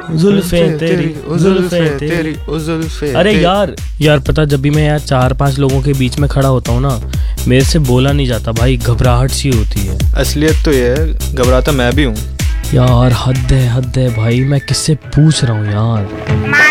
जुल्फें तेरी, जुल्फें तेरी, जुल्फे। अरे यार पता, जब भी मैं यार 4-5 लोगों के बीच में खड़ा होता हूँ ना, मेरे से बोला नहीं जाता भाई, घबराहट सी होती है। असलियत तो ये है, घबराता मैं भी हूँ यार हद है भाई, मैं किससे पूछ रहा हूँ यार।